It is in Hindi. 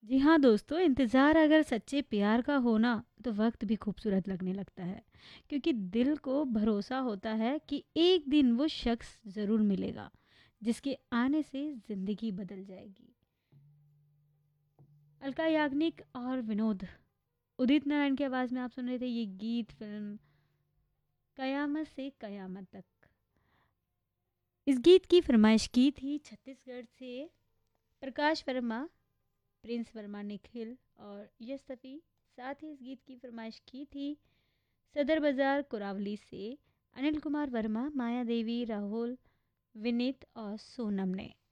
जी हाँ दोस्तों, इंतज़ार अगर सच्चे प्यार का हो ना, तो वक़्त भी खूबसूरत लगने लगता है। क्योंकि दिल को भरोसा होता है कि एक दिन वो शख़्स ज़रूर मिलेगा, जिसके आने से ज़िंदगी बदल जाएगी। अलका याग्निक और विनोद उदित नारायण की आवाज़ में आप सुन रहे थे ये गीत फ़िल्म कयामत से कयामत तक। इस गीत की फ़रमाइश की थी छत्तीसगढ़ से प्रकाश वर्मा, प्रिंस वर्मा, निखिल और यश सफ़ी। साथ ही इस गीत की फरमाइश की थी सदर बाज़ार कुरावली से अनिल कुमार वर्मा, माया देवी, राहुल, विनीत और सोनम ने।